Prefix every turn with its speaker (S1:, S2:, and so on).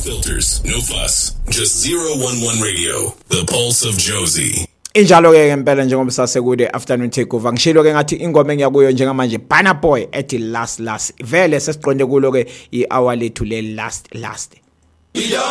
S1: filters, no fuss. Just 011 Radio, the pulse of Josie.
S2: Injalo ke ngempela njengoba sasekude afternoon takeover ngishilo ke ngathi ingoma engiyakuyo njengamanje Burna Boy ethi last vele sesiqonde kulo ke ihour lethu le last